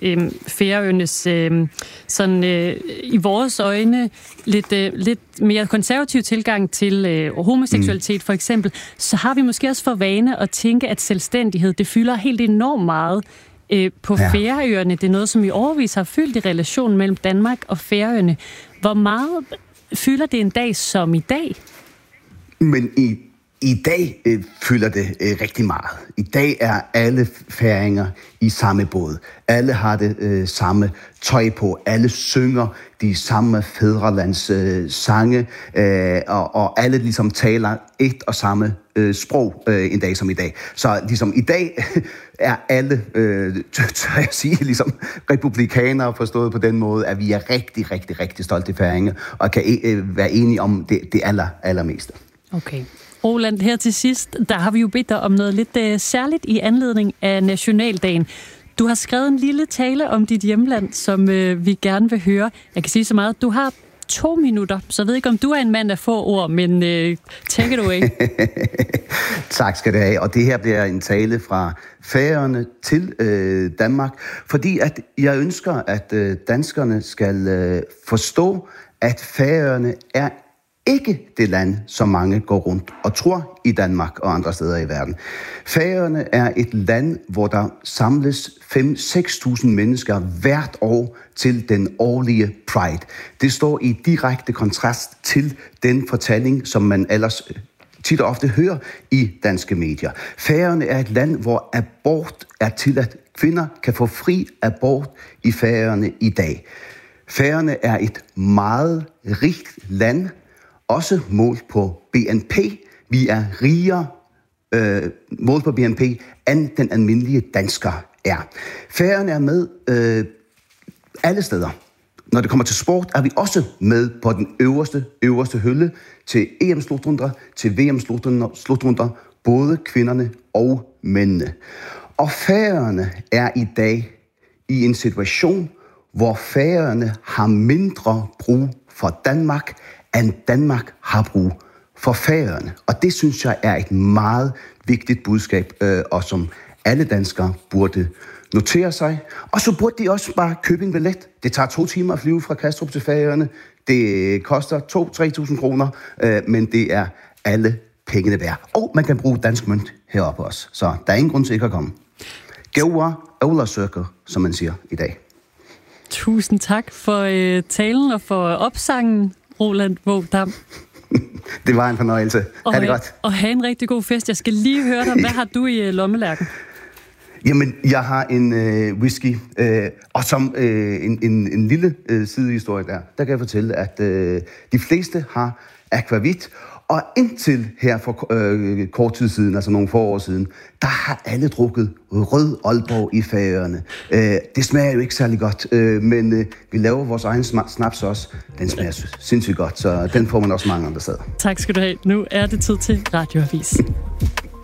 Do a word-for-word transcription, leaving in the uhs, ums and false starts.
øh, Færøernes øh, sådan øh, i vores øjne lidt, øh, lidt mere konservativ tilgang til øh, homoseksualitet for eksempel, så har vi måske også for vane at tænke, at selvstændighed, det fylder helt enormt meget øh, på ja. Færøerne. Det er noget, som i årevis har fyldt i relationen mellem Danmark og Færøerne. Hvor meget fylder det en dag som i dag? Men i I dag øh, fylder det øh, rigtig meget. I dag er alle færinger i samme båd. Alle har det øh, samme tøj på. Alle synger de samme fædrelands øh, sange, øh, og, og alle ligesom taler et og samme øh, sprog øh, en dag som i dag. Så ligesom i dag er alle, øh, tør jeg sige, ligesom republikanere forstået på den måde, at vi er rigtig, rigtig, rigtig stolte færinger, og kan øh, være enige om det, det aller, allermeste. Okay. Roland, her til sidst, der har vi jo bedt dig om noget lidt uh, særligt i anledning af Nationaldagen. Du har skrevet en lille tale om dit hjemland, som uh, vi gerne vil høre. Jeg kan sige så meget, du har to minutter, så jeg ved ikke, om du er en mand af få ord, men uh, take it away. Tak skal du have, og det her bliver en tale fra Færøerne til øh, Danmark, fordi at jeg ønsker, at øh, danskerne skal øh, forstå, at Færøerne er ikke det land, som mange går rundt og tror i Danmark og andre steder i verden. Færøerne er et land, hvor der samles fem til seks tusind mennesker hvert år til den årlige Pride. Det står i direkte kontrast til den fortælling, som man ellers tit og ofte hører i danske medier. Færøerne er et land, hvor abort er tilladt. Kvinder kan få fri abort i Færøerne i dag. Færøerne er et meget rigt land, også målt på B N P. Vi er rigere øh, målt på B N P, end den almindelige dansker er. Færøerne er med øh, alle steder. Når det kommer til sport, er vi også med på den øverste, øverste hylde til E M-slutrunder, til V M-slutrunder, både kvinderne og mændene. Og Færøerne er i dag i en situation, hvor Færøerne har mindre brug for Danmark, end Danmark har brug for Færøerne. Og det synes jeg er et meget vigtigt budskab, øh, og som alle danskere burde notere sig. Og så burde de også bare købe en billet. Det tager to timer at flyve fra Kastrup til Færøerne. Det koster to til tre tusind kroner, øh, men det er alle pengene værd. Og man kan bruge dansk mønt heroppe også. Så der er ingen grund til ikke at komme. Gæver, øvlersøker, som man siger i dag. Tusind tak for øh, talen og for opsangen, Roland Våg Dam. Det var en fornøjelse. Ha' det godt. Og have en rigtig god fest. Jeg skal lige høre dig. Hvad har du i øh, lommelærken? Jamen, jeg har en øh, whisky, øh, og som øh, en, en, en lille øh, sidehistorie der, der kan jeg fortælle, at øh, de fleste har akvavit, og indtil her for øh, kort tid siden, altså nogle få år siden, der har alle drukket rød Aalborg i Færøerne. Øh, det smager jo ikke særlig godt, øh, men øh, vi laver vores egen snaps også. Den smager sindssygt godt, så den får man også mange andre steder. Tak skal du have. Nu er det tid til Radioavis.